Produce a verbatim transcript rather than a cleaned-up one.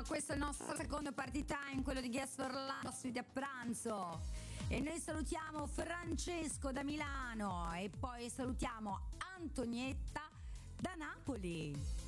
questo è il nostro secondo party time, quello di Guess for Life, ospiti a pranzo. E noi salutiamo Francesco da Milano e poi salutiamo Antonietta da Napoli.